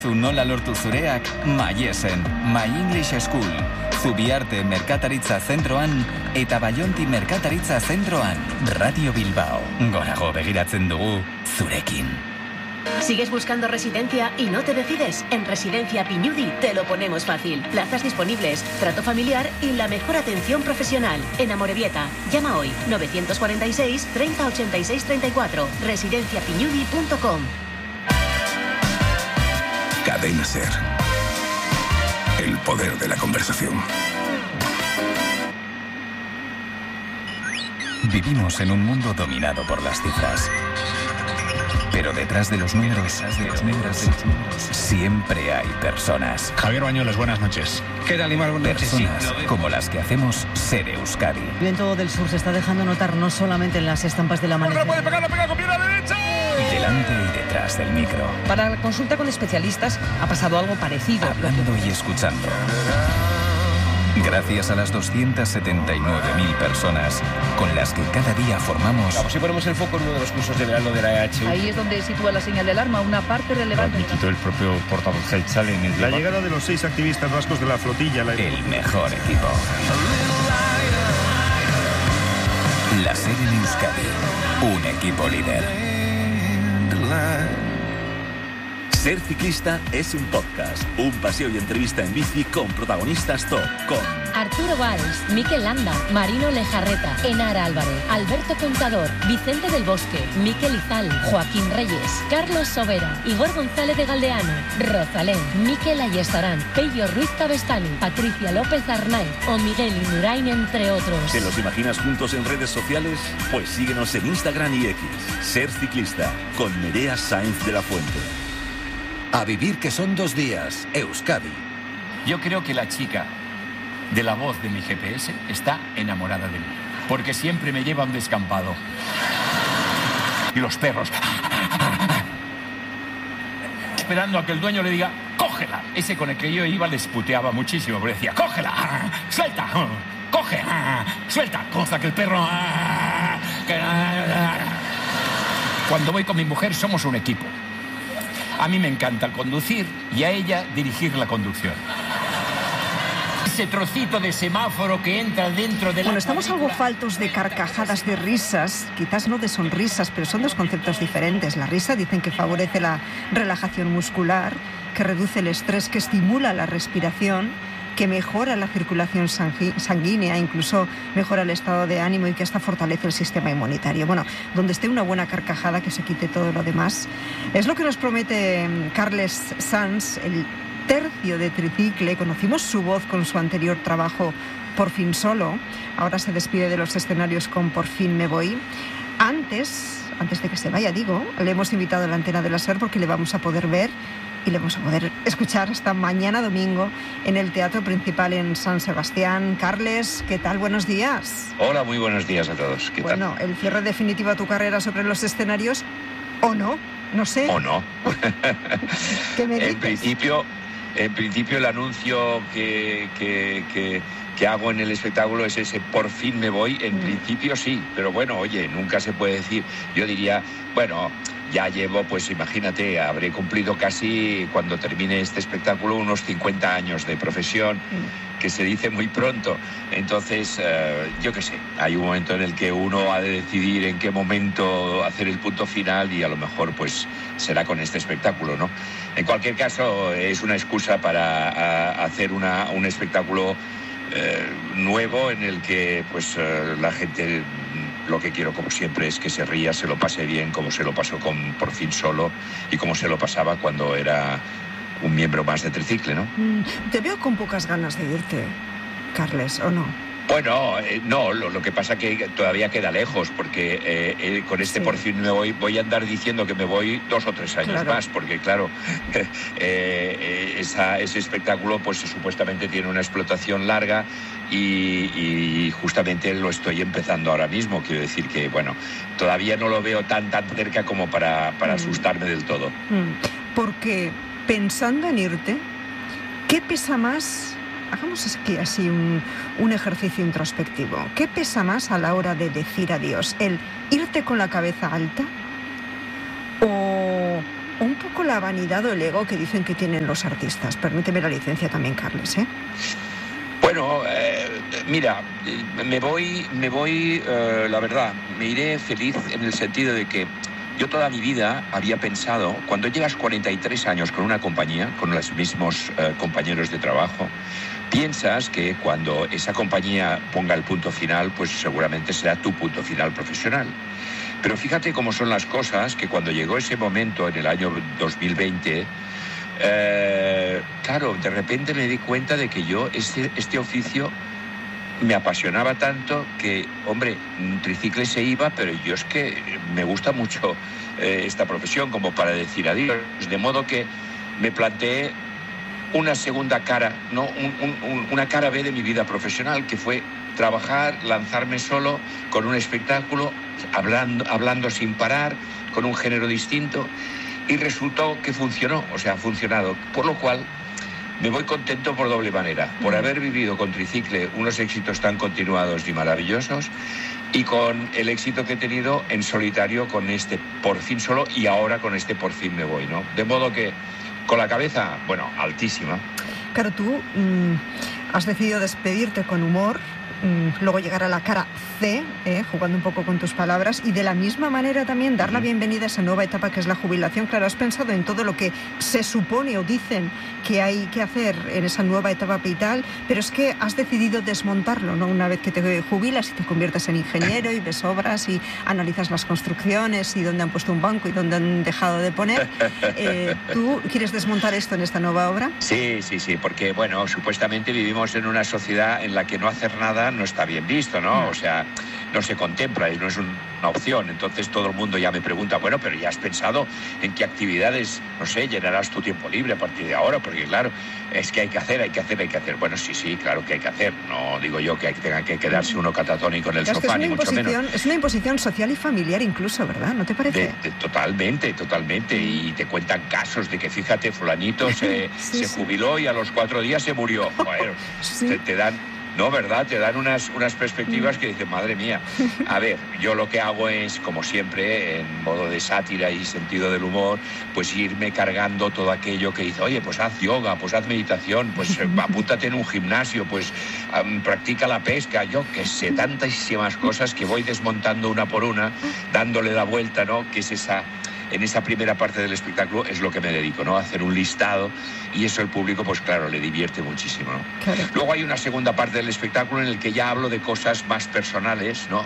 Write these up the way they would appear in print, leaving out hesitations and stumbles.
Nola lortu zureak, Maiesen, My English School, Zubiarte Merkataritza Zentroan eta Baionti Merkataritza Zentroan. Radio Bilbao, gorago begiratzen dugu zurekin. ¿Sigues buscando residencia y no te decides? En Residencia Piñudi te lo ponemos fácil. Plazas disponibles, trato familiar y la mejor atención profesional. En Amorebieta, llama hoy 946 30 86 34, residenciapiñudi.com. Cadena SER. El poder de la conversación. Vivimos en un mundo dominado por las cifras. Pero detrás de los números, siempre hay personas. Javier Bañuelos, buenas noches. ¿Qué tal, Imar? Personas como las que hacemos Ser Euskadi. El viento del sur se está dejando notar no solamente en las estampas del amanecer. ¡No puede pegar, pega con pierna derecha! Delante y detrás del micro. Para la consulta con especialistas ha pasado algo parecido. Hablando y escuchando. Gracias a las 279.000 personas con las que cada día formamos... Vamos, si ponemos el foco en uno de los cursos de verano de la EHU. Ahí es donde sitúa la señal de alarma, una parte relevante. Lo admitió el propio portavoz Geltzal en el debate. La llegada de los 6 activistas vascos de la flotilla... El mejor equipo. La SER en Euskadi. Un equipo líder. Ser Ciclista es un podcast, un paseo y entrevista en bici con protagonistas top, con Arturo Valls, Mikel Landa, Marino Lejarreta, Enara Álvarez, Alberto Contador, Vicente del Bosque, Mikel Izal, Joaquín Reyes, Carlos Sobera, Igor González de Galdeano, Rosalén, Mikel Ayestarán, Pello Ruiz Cabestany, Patricia López Arnaiz o Miguel Indurain, entre otros. ¿Te los imaginas juntos en redes sociales? Pues síguenos en Instagram y X. Ser Ciclista, con Nerea Sainz de la Fuente. A vivir que son 2 días, Euskadi. Yo creo que la chica de la voz de mi GPS está enamorada de mí, porque siempre me lleva a un descampado. Y los perros esperando a que el dueño le diga, cógela. Ese con el que yo iba les puteaba muchísimo, porque decía, cógela, suelta, coge, suelta, cosa que el perro... Cuando voy con mi mujer somos un equipo. A mí me encanta conducir y a ella dirigir la conducción. Ese trocito de semáforo que entra dentro de la... Bueno, estamos algo faltos de carcajadas, de risas, quizás no de sonrisas, pero son 2 conceptos diferentes. La risa dicen que favorece la relajación muscular, que reduce el estrés, que estimula la respiración, que mejora la circulación sanguínea, incluso mejora el estado de ánimo y que hasta fortalece el sistema inmunitario. Bueno, donde esté una buena carcajada que se quite todo lo demás. Es lo que nos promete Carles Sans, el tercio de Tricicle. Conocimos su voz con su anterior trabajo Por fin solo. Ahora se despide de los escenarios con Por fin me voy. Antes de que se vaya, digo, le hemos invitado a la antena de la SER porque le vamos a poder ver y le vamos a poder escuchar hasta mañana domingo en el Teatro Principal en San Sebastián. Carles, ¿qué tal? Buenos días. Hola, muy buenos días a todos. ¿Qué tal? Bueno, el cierre definitivo a tu carrera sobre los escenarios, ¿o no? No sé. ¿O no? ¿Qué me dices? En principio el anuncio que hago en el espectáculo es ese por fin me voy. En principio sí, pero bueno, oye, nunca se puede decir. Yo diría, bueno, ya llevo, pues imagínate, habré cumplido casi, cuando termine este espectáculo, unos 50 años de profesión, que se dice muy pronto. Entonces, yo qué sé, hay un momento en el que uno ha de decidir en qué momento hacer el punto final y a lo mejor pues será con este espectáculo, ¿no? En cualquier caso, es una excusa para hacer un espectáculo nuevo en el que pues la gente... Lo que quiero, como siempre, es que se ría, se lo pase bien, como se lo pasó con Por fin solo y como se lo pasaba cuando era un miembro más de Tricicle, ¿no? Te veo con pocas ganas de irte, Carles, ¿o no? Bueno, no, lo que pasa que todavía queda lejos, porque con este Por fin me voy a andar diciendo que me voy 2 o 3 años más, porque claro, ese espectáculo pues supuestamente tiene una explotación larga y justamente lo estoy empezando ahora mismo. Quiero decir que, bueno, todavía no lo veo tan cerca como para asustarme del todo. Porque pensando en irte, ¿qué pesa más? Hagamos así un ejercicio introspectivo. ¿Qué pesa más a la hora de decir adiós? ¿El irte con la cabeza alta? ¿O un poco la vanidad o el ego que dicen que tienen los artistas? Permíteme la licencia también, Carles, ¿eh? Bueno, mira, me voy, la verdad, me iré feliz en el sentido de que yo toda mi vida había pensado, cuando llevas 43 años con una compañía, con los mismos compañeros de trabajo, piensas que cuando esa compañía ponga el punto final, pues seguramente será tu punto final profesional. Pero fíjate cómo son las cosas, que cuando llegó ese momento en el año 2020, claro, de repente me di cuenta de que yo este oficio me apasionaba tanto que, hombre, Tricicle se iba, pero yo es que me gusta mucho esta profesión como para decir adiós. De modo que me planteé una segunda cara, ¿no? Una cara B de mi vida profesional, que fue trabajar, lanzarme solo con un espectáculo, hablando sin parar, con un género distinto, y resultó que funcionó, o sea, ha funcionado, por lo cual me voy contento por doble manera, por haber vivido con Tricicle unos éxitos tan continuados y maravillosos, y con el éxito que he tenido en solitario con este Por fin solo, y ahora con este Por fin me voy, ¿no? De modo que con la cabeza, bueno, altísima. Claro, tú has decidido despedirte con humor, luego llegar a la cara C, jugando un poco con tus palabras, y de la misma manera también dar la bienvenida a esa nueva etapa que es la jubilación. Claro, has pensado en todo lo que se supone o dicen que hay que hacer en esa nueva etapa vital, pero es que has decidido desmontarlo, ¿no? Una vez que te jubilas y te conviertes en ingeniero y ves obras y analizas las construcciones y dónde han puesto un banco y dónde han dejado de poner, ¿tú quieres desmontar esto en esta nueva obra? Sí, porque, bueno, supuestamente vivimos en una sociedad en la que no hacer nada no está bien visto, ¿no? O sea, no se contempla y no es una opción. Entonces todo el mundo ya me pregunta, bueno, pero ¿ya has pensado en qué actividades, no sé, llenarás tu tiempo libre a partir de ahora? Porque claro, es que hay que hacer. Bueno, sí, claro que hay que hacer. No digo yo que tenga que quedarse uno catatónico en el sofá, ni mucho menos. Es una imposición social y familiar incluso, ¿verdad? ¿No te parece? Totalmente. Y te cuentan casos de que, fíjate, fulanito se jubiló y a los 4 días se murió. Bueno, te dan... No, ¿verdad? Te dan unas perspectivas que dicen, madre mía. A ver, yo lo que hago es, como siempre, en modo de sátira y sentido del humor, pues irme cargando todo aquello que dice, oye, pues haz yoga, pues haz meditación, pues apúntate en un gimnasio, pues practica la pesca, yo qué sé, tantísimas cosas que voy desmontando una por una, dándole la vuelta, ¿no? Que es en esa primera parte del espectáculo es lo que me dedico, ¿no? A hacer un listado, y eso el público, pues claro, le divierte muchísimo, ¿no? Claro. Luego hay una segunda parte del espectáculo en el que ya hablo de cosas más personales, ¿no?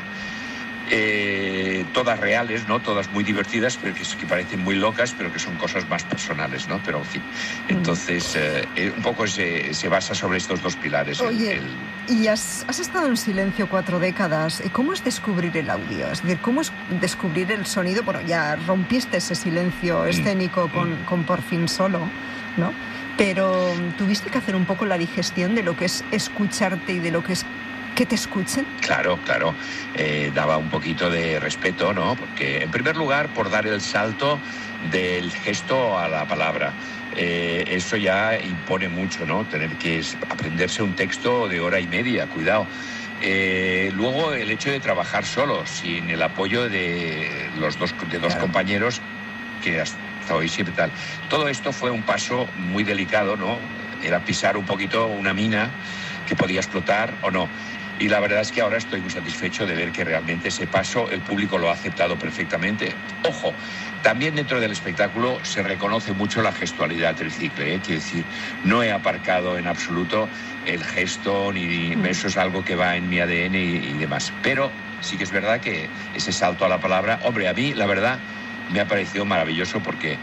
Todas reales, ¿no? Todas muy divertidas, pero que parecen muy locas, pero que son cosas más personales, ¿no? Pero en fin, entonces un poco se basa sobre estos dos pilares. Oye, y has estado en silencio 4 décadas. ¿Cómo es descubrir el audio? Es decir, ¿cómo es descubrir el sonido? Bueno, ya rompiste ese silencio escénico con Por fin solo, ¿no? Pero tuviste que hacer un poco la digestión de lo que es escucharte y de lo que es que te escuchen. Claro. Daba un poquito de respeto, ¿no? Porque, en primer lugar, por dar el salto del gesto a la palabra. Eso ya impone mucho, ¿no? Tener que aprenderse un texto de 1 hora y media, cuidado. Luego, el hecho de trabajar solo, sin el apoyo de dos compañeros, que hasta hoy siempre tal. Todo esto fue un paso muy delicado, ¿no? Era pisar un poquito una mina que podía explotar o no. Y la verdad es que ahora estoy muy satisfecho de ver que realmente ese paso el público lo ha aceptado perfectamente. Ojo, también dentro del espectáculo se reconoce mucho la gestualidad Tricicle, quiero decir, no he aparcado en absoluto el gesto, ni eso es algo que va en mi ADN y demás. Pero sí que es verdad que ese salto a la palabra, hombre, a mí la verdad me ha parecido maravilloso porque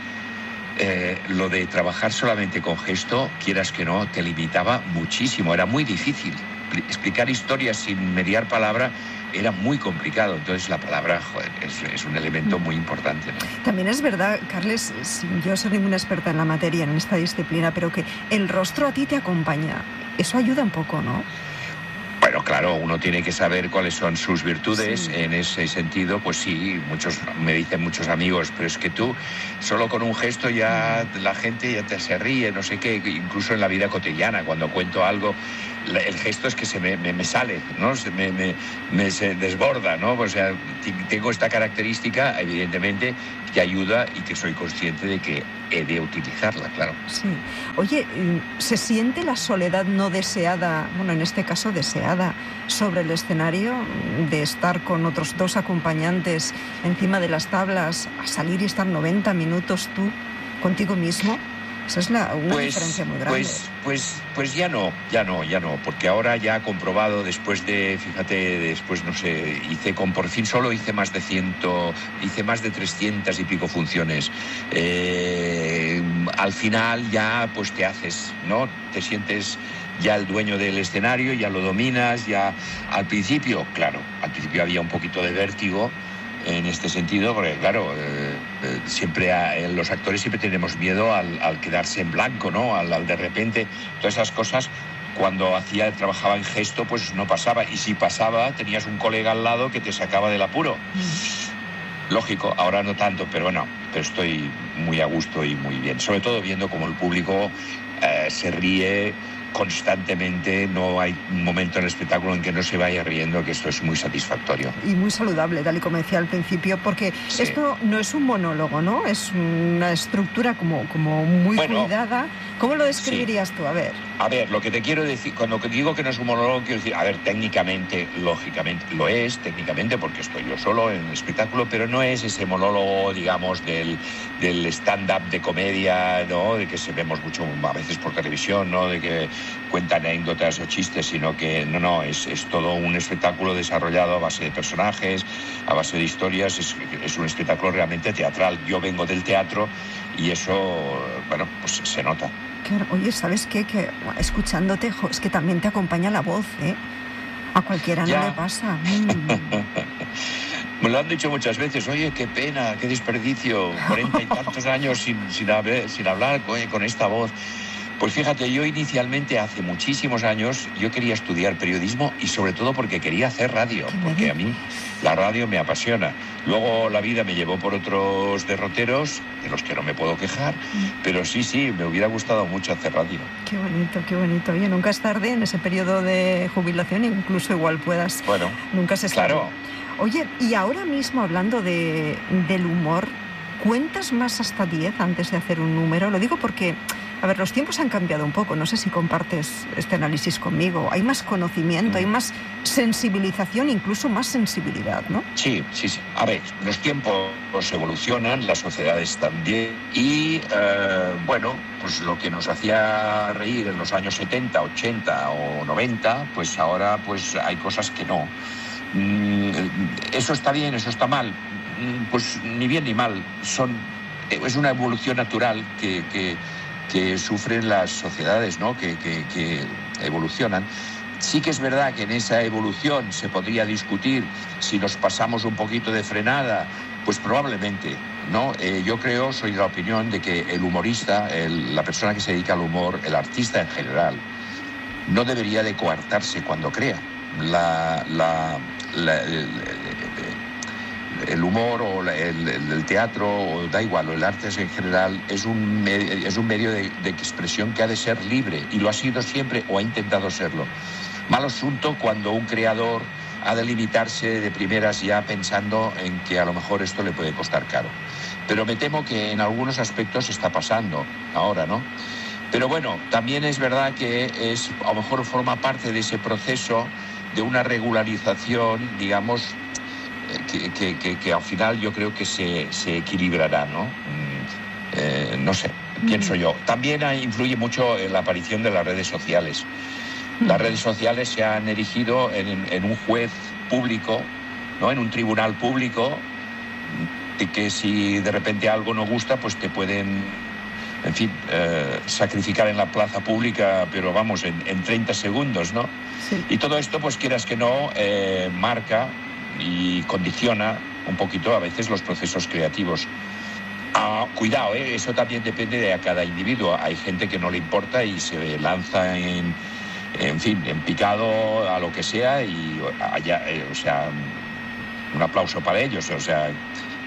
lo de trabajar solamente con gesto, quieras que no, te limitaba muchísimo, era muy difícil. Explicar historias sin mediar palabra era muy complicado. Entonces la palabra, es un elemento muy importante, ¿no? También es verdad, Carles, sin yo ser ninguna experta en la materia, en esta disciplina, pero que el rostro a ti te acompaña. Eso ayuda un poco, ¿no? Bueno, claro, uno tiene que saber cuáles son sus virtudes. Sí. En ese sentido, pues sí, me dicen muchos amigos, pero es que tú, solo con un gesto ya la gente ya se ríe, no sé qué, incluso en la vida cotidiana, cuando cuento algo el gesto es que se me sale, ¿no? Se desborda, ¿no? O sea, tengo esta característica, evidentemente, que ayuda y que soy consciente de que he de utilizarla, claro. Sí. Oye, ¿se siente la soledad no deseada, bueno, en este caso deseada, sobre el escenario, de estar con otros 2 acompañantes encima de las tablas, a salir y estar 90 minutos tú contigo mismo? Esa es una diferencia muy grande. Pues ya no, porque ahora ya he comprobado después de, fíjate, no sé, por fin solo hice más de 300 y pico funciones. Al final ya pues te haces, ¿no? Te sientes ya el dueño del escenario, ya lo dominas, ya al principio había un poquito de vértigo en este sentido, porque claro, los actores siempre tenemos miedo al quedarse en blanco, ¿no? Al de repente, todas esas cosas, cuando trabajaba en gesto, pues no pasaba, y si pasaba, tenías un colega al lado que te sacaba del apuro. Lógico, ahora no tanto, pero bueno, estoy muy a gusto y muy bien, sobre todo viendo cómo el público se ríe constantemente, no hay un momento en el espectáculo en que no se vaya riendo, que esto es muy satisfactorio. Y muy saludable, tal y como decía al principio, porque sí, esto no es un monólogo, ¿no? Es una estructura como muy cuidada. ¿Cómo lo describirías tú? A ver, lo que te quiero decir, cuando digo que no es un monólogo, quiero decir, técnicamente, lógicamente, lo es, técnicamente, porque estoy yo solo en el espectáculo, pero no es ese monólogo, digamos, del stand-up de comedia, ¿no? De que vemos mucho a veces por televisión, ¿no? De que cuentan anécdotas o chistes, sino que no, es todo un espectáculo desarrollado a base de personajes, a base de historias, es un espectáculo realmente teatral. Yo vengo del teatro y eso, bueno, pues se nota. Claro, oye, ¿sabes qué? Que escuchándote, es que también te acompaña la voz, ¿eh? A cualquiera no le pasa. Me lo han dicho muchas veces, oye, qué pena, qué desperdicio, 40 y tantos años sin hablar con esta voz. Pues fíjate, yo inicialmente, hace muchísimos años, yo quería estudiar periodismo y sobre todo porque quería hacer radio, porque a mí la radio me apasiona. Luego la vida me llevó por otros derroteros, de los que no me puedo quejar, pero sí, me hubiera gustado mucho hacer radio. Qué bonito, qué bonito. Oye, nunca es tarde en ese periodo de jubilación, incluso igual puedas. Bueno, nunca se sabe. Claro. Oye, y ahora mismo hablando del humor, ¿cuentas más hasta 10 antes de hacer un número? Lo digo porque, a ver, los tiempos han cambiado un poco, no sé si compartes este análisis conmigo. Hay más conocimiento, hay más sensibilización, incluso más sensibilidad, ¿no? Sí. A ver, los tiempos evolucionan, las sociedades también, y bueno, pues lo que nos hacía reír en los años 70, 80 o 90, pues ahora pues hay cosas que no. Eso está bien, eso está mal, pues ni bien ni mal, es una evolución natural que sufren las sociedades, ¿no? que evolucionan. Sí que es verdad que en esa evolución se podría discutir si nos pasamos un poquito de frenada, pues probablemente, ¿no? Yo soy de la opinión de que el humorista, la persona que se dedica al humor, el artista en general, no debería de coartarse cuando crea. El humor o el teatro, o da igual, o el arte en general, es un medio de expresión que ha de ser libre, y lo ha sido siempre o ha intentado serlo. Mal asunto cuando un creador ha de limitarse de primeras ya pensando en que a lo mejor esto le puede costar caro. Pero me temo que en algunos aspectos está pasando ahora, ¿no? Pero bueno, también es verdad que a lo mejor forma parte de ese proceso de una regularización, digamos, que al final yo creo que se equilibrará, ¿no? No sé, pienso yo. También influye mucho en la aparición de las redes sociales. Las redes sociales se han erigido en un juez público, ¿no? En un tribunal público, de que si de repente algo no gusta, pues te pueden, en fin, sacrificar en la plaza pública, pero vamos, en 30 segundos, ¿no? Sí. Y todo esto, pues quieras que no, marca y condiciona un poquito a veces los procesos creativos. Cuidado, eso también depende de cada individuo. Hay gente que no le importa y se lanza en picado a lo que sea, y o sea, un aplauso para ellos, o sea,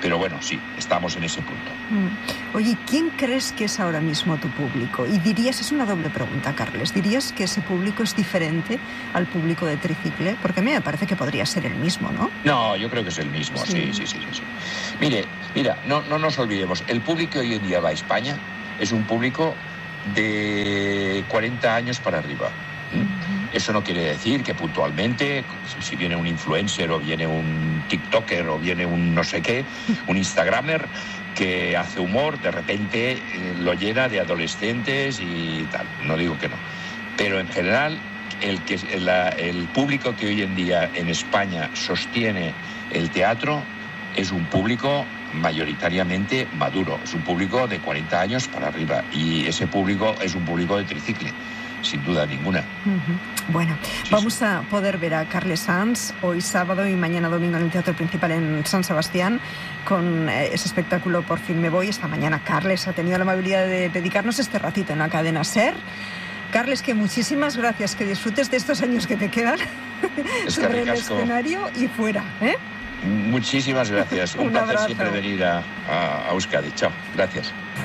Pero bueno, sí, estamos en ese punto. Oye, ¿quién crees que es ahora mismo tu público? Y dirías, es una doble pregunta, Carles, ¿dirías que ese público es diferente al público de Tricicle? Porque a mí me parece que podría ser el mismo, ¿no? No, yo creo que es el mismo, sí. Mira, no nos olvidemos, el público que hoy en día va a España es un público de 40 años para arriba. Eso no quiere decir que puntualmente, si viene un influencer o viene un tiktoker o viene un no sé qué, un instagramer que hace humor, de repente lo llena de adolescentes y tal. No digo que no. Pero en general, el público que hoy en día en España sostiene el teatro es un público mayoritariamente maduro, es un público de 40 años para arriba, y ese público es un público de Tricicle, sin duda ninguna. Bueno, vamos a poder ver a Carles Sans hoy sábado y mañana domingo en el Teatro Principal en San Sebastián con ese espectáculo Por fin me voy. Esta mañana Carles ha tenido la amabilidad de dedicarnos este ratito en la cadena SER. Carles, que muchísimas gracias, que disfrutes de estos años que te quedan sobre el escenario y fuera, ¿eh? Muchísimas gracias. Un placer siempre venir a Euskadi. Chao. Gracias.